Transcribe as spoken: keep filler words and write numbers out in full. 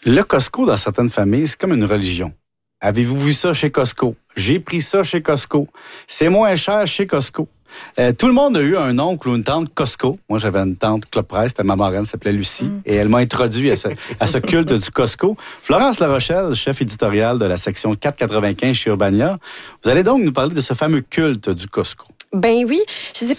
Le Costco, dans certaines familles, c'est comme une religion. Avez-vous vu ça chez Costco? J'ai pris ça chez Costco. C'est moins cher chez Costco. Euh, tout le monde a eu un oncle ou une tante Costco. Moi, j'avais une tante Club Presse, c'était ma marraine, elle s'appelait Lucie, mm. et elle m'a introduit à ce, à ce culte du Costco. Florence Larochelle, chef éditoriale de la section quatre cent quatre-vingt-quinze chez Urbania. Vous allez donc nous parler de ce fameux culte du Costco. Ben oui, je sais